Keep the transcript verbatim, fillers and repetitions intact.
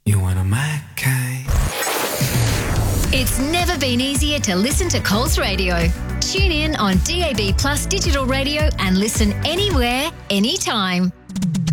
You want a Mackay? It's never been easier to listen to Coles Radio. Tune in on D A B Plus digital radio and listen anywhere, anytime.